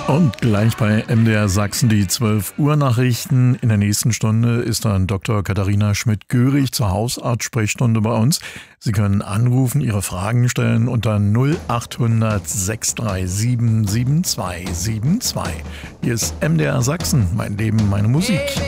Und gleich bei MDR Sachsen die 12 Uhr Nachrichten. In der nächsten Stunde ist dann Dr. Katharina Schmidt-Görig zur Hausarzt-Sprechstunde bei uns. Sie können anrufen, Ihre Fragen stellen unter 0800 637 7272. Hier ist MDR Sachsen, mein Leben, meine Musik.